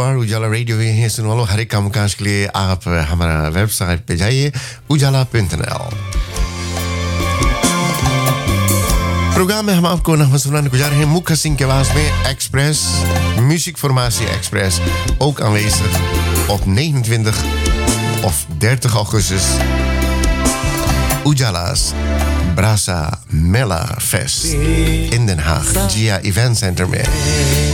नमस्कार, उजाला रेडियो हैं सुनने वालों, हर एक कामकाज के लिए आप हमारा वेबसाइट पे जाइए ujala.nl। प्रोग्राम में हम आपको नगमा सुनाने को जा रहे हैं मुखा सिंह के आवाज में Express, muziekformatie Express, ook aanwezig op 29 of 30 augustus. Ujala's Brasa Mela Fest in Den Haag, Gia Event Center में